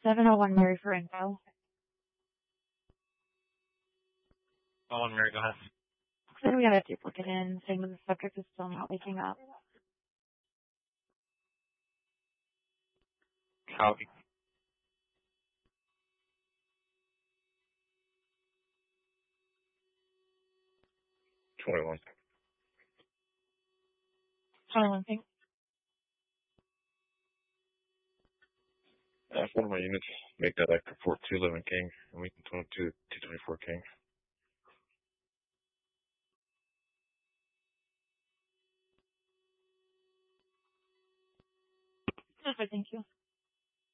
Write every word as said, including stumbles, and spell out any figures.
seven oh one Mary for info. Oh, one Mary, go ahead. So we have a duplicate in, saying that the subject is still not waking up. Copy. twenty-one. twenty-one ping. That's one of my units. Make that like report two eleven King, and we can twenty-two, two twenty-four King. Perfect, thank you.